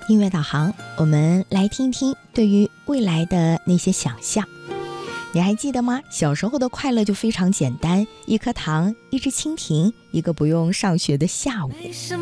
音乐导航，我们来听听对于未来的那些想象。你还记得吗？小时候的快乐就非常简单，一颗糖，一只蜻蜓，一个不用上学的下午。